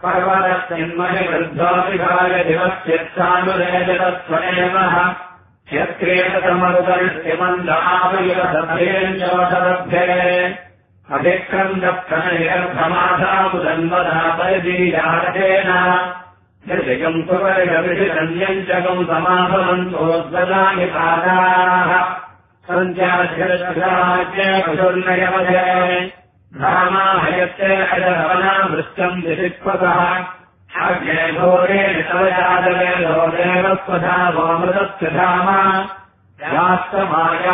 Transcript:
पर्वतस्मिन्महि वृद्धोऽभिभागदिवस्यत्सानुरेजतस्वयेव यत्क्रीडतमरुदर्श्यमन्दावैव सभ्येन्द्रवसरभ्ये अभिक्रन्दप्रणयर्भमाधामुदन्वदापरिदीयारकेन हृदिकम् सुवर्गविषितन्यञ्चकम् समाभवन्तोद्गदानि पादाः सञ्चारशरशराज्ञपशुर्नयमधे रामाहयत्ते अजरवना वृष्टम् दिशिक्वतः आज्ञे घोरे तवजादवे लोदेवस्वधा गोमृतस्य धाम यास्तमाया